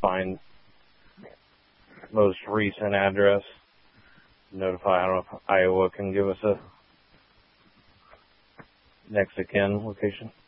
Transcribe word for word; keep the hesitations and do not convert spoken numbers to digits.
find most recent address. Notify, I don't know if Iowa can give us a next of kin location.